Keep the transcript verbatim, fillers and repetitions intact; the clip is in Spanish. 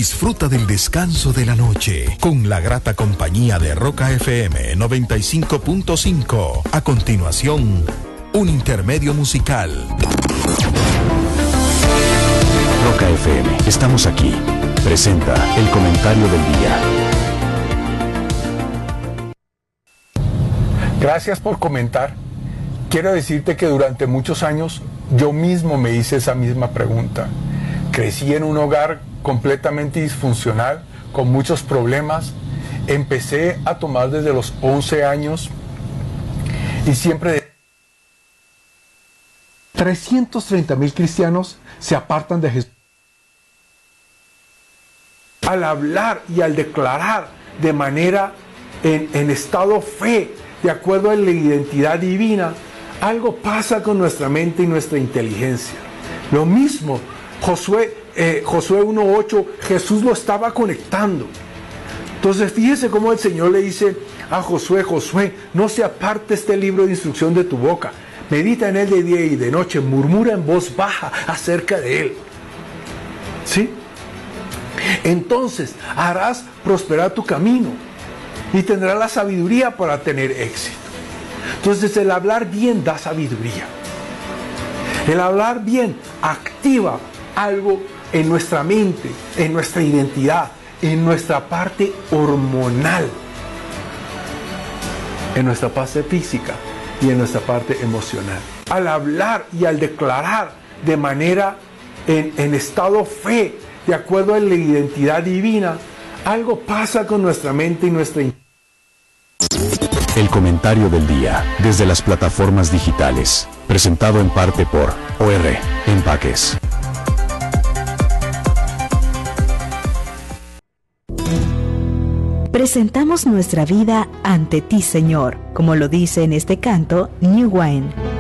Disfruta del descanso de la noche con la grata compañía de Roca F M noventa y cinco punto cinco. A continuación, un intermedio musical. Roca F M, estamos aquí. Presenta el comentario del día. Gracias por comentar. Quiero decirte que durante muchos años yo mismo me hice esa misma pregunta. Crecí en un hogar completamente disfuncional, con muchos problemas. Empecé a tomar desde los once años y siempre... trescientos treinta mil cristianos se apartan de Jesús. Al hablar y al declarar de manera en, en estado fe, de acuerdo a la identidad divina, algo pasa con nuestra mente y nuestra inteligencia. Lo mismo, Josué, eh, Josué uno ocho, Jesús lo estaba conectando. Entonces fíjese cómo el Señor le dice a Josué: Josué, no se aparte este libro de instrucción de tu boca. Medita en él de día y de noche, murmura en voz baja acerca de él. ¿Sí? Entonces harás prosperar tu camino y tendrás la sabiduría para tener éxito. Entonces el hablar bien da sabiduría. El hablar bien activa algo en nuestra mente, en nuestra identidad, en nuestra parte hormonal, en nuestra parte física y en nuestra parte emocional. Al hablar y al declarar de manera en, en estado fe, de acuerdo a la identidad divina, algo pasa con nuestra mente y nuestra inteligencia. El comentario del día, desde las plataformas digitales, presentado en parte por O R Empaques. Presentamos nuestra vida ante ti, Señor, como lo dice en este canto New Wine.